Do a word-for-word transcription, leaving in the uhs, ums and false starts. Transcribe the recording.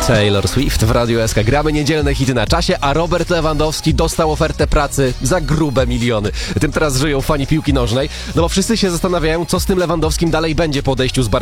Taylor Swift w Radiu S K. Gramy niedzielne hity na czasie, a Robert Lewandowski dostał ofertę pracy za grube miliony. Tym teraz żyją fani piłki nożnej, no bo wszyscy się zastanawiają, co z tym Lewandowskim dalej będzie po odejściu z Barcelony.